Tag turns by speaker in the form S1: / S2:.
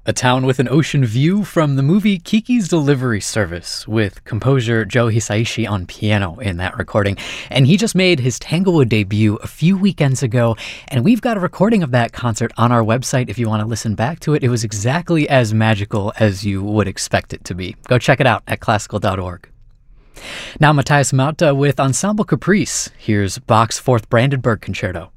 S1: A town with an ocean view from the movie Kiki's Delivery Service, with composer Joe Hisaishi on piano in that recording. And he just made his Tanglewood debut a few weekends ago, and we've got a recording of that concert on our website if you want to listen back to it. It was exactly as magical as you would expect it to be. Go check it out at classical.org. Now Matthias Mauta with Ensemble Caprice. Here's Bach's Fourth Brandenburg Concerto.